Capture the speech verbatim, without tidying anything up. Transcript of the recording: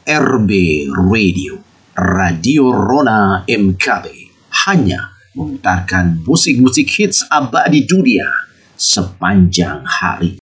R B Radio, Radio Rona M K B, hanya memutarkan musik-musik hits abadi dunia sepanjang hari.